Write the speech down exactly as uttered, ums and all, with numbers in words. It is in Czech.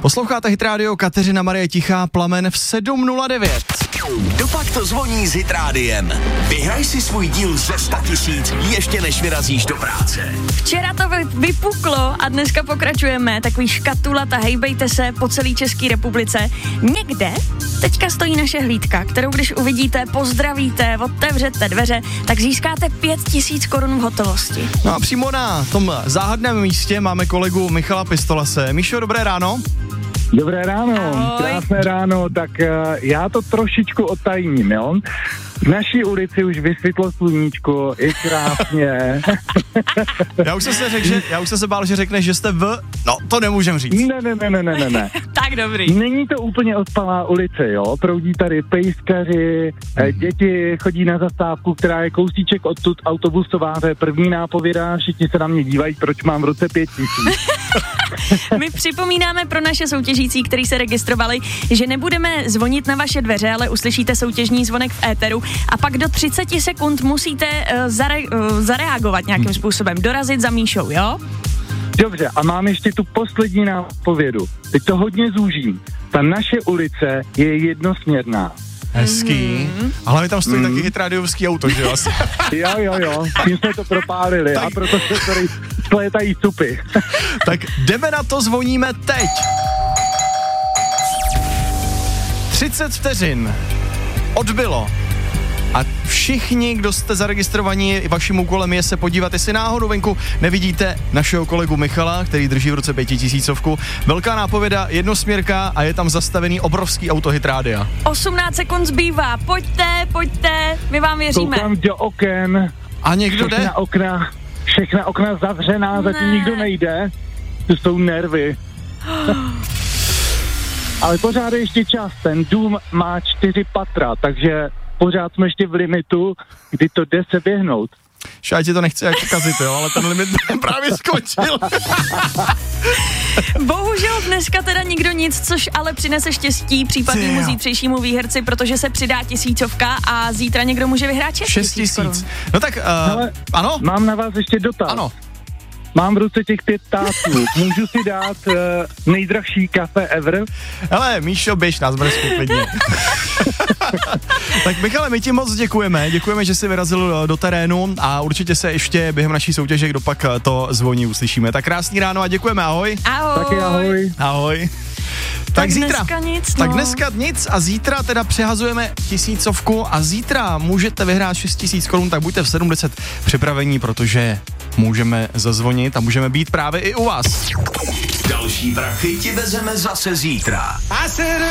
Posloucháte Hit Radio, Kateřina Marie Tichá, Plamen v sedm nula devět. Dopak to zvoní s Hit Rádiem. Vyhraj si svůj díl ze sto tisíc ještě než vyrazíš do práce. Včera to vypuklo a dneska pokračujeme. Takový škatulata, hejbejte se po celé České republice. Někde teďka stojí naše hlídka, kterou když uvidíte, pozdravíte, otevřete dveře, tak získáte pět tisíc korun v hotovosti. No a přímo na tom záhadném místě máme kolegu Michala Pistolase. Míšo, dobré ráno. Dobré ráno, Ahoj. krásné ráno, tak uh, já to trošičku odtajním, jo. V naší ulici už vysvětlo sluníčko, je krásně. Já už jsem se řekl, že, já už jsem se bál, že řekneš, že jste v... No, to nemůžem říct. Ne, ne, ne, ne, ne, ne, ne. Tak dobrý. Není to úplně odpalá ulice, jo. Proudí tady pejskaři, eh, děti chodí na zastávku, která je kousíček odtud autobusová, to je první nápověda, všichni se na mě dívají, proč mám v ruce pět tisíc. My připomínáme pro naše soutěžící, kteří se registrovali, že nebudeme zvonit na vaše dveře, ale uslyšíte soutěžní zvonek v éteru a pak do třicet sekund musíte uh, zare, uh, zareagovat nějakým způsobem, dorazit za Míšou, jo? Dobře, a mám ještě tu poslední nápovědu. Teď to hodně zúžím. Ta naše ulice je jednosměrná. Hezký. Mm-hmm. A hlavně tam stojí mm. taky Hit Radiovský auto, že jo? Jo, jo, jo, tím jsme to propálili tak... a proto se tady splétají supy. Tak jdeme na to, zvoníme teď. třicet vteřin odbylo. A všichni, kdo jste zaregistrovaní, vaším úkolem je se podívat, jestli náhodou venku nevidíte našeho kolegu Michala, který drží v ruce pětitisícovku. Velká nápověda, jednosměrka a je tam zastavený obrovský auto Hit Rádia. osmnáct sekund zbývá, pojďte, pojďte, my vám věříme. Koukám do oken. A někdo jde? Všechna okna, všechna okna zavřená, ne. Zatím nikdo nejde. To jsou nervy. Ale pořád je ještě čas, ten dům má čtyři patra, takže pořád jsme ještě v limitu, kdy to jde se běhnout. Já ti to nechci jako kazit, jo, ale ten limit právě skončil. Bohužel dneska teda nikdo nic, což ale přinese štěstí případnému zítřejšímu výherci, protože se přidá tisícovka a zítra někdo může vyhrát šest tisíc. No tak, uh, Hele, ano? Mám na vás ještě dotaz. Ano. Mám v ruce těch pět tásů. Můžu si dát uh, nejdražší kafe ever? Hele, Míšo, běž nás, Brzku, klidně. Tak Michale, my ti moc děkujeme. Děkujeme, že jsi vyrazil do terénu a určitě se ještě během naší soutěže, kdo pak to zvoní, uslyšíme. Tak krásný ráno a děkujeme, ahoj. Ahoj. Taky ahoj. Ahoj. Tak, tak zítra. Dneska nic, no. Tak dneska nic a zítra teda přehazujeme tisícovku a zítra můžete vyhrát šest tisíc korun, tak buďte v sedm deset připravení, protože můžeme zazvonit a můžeme být právě i u vás. Další prachy ti vezeme zase zítra.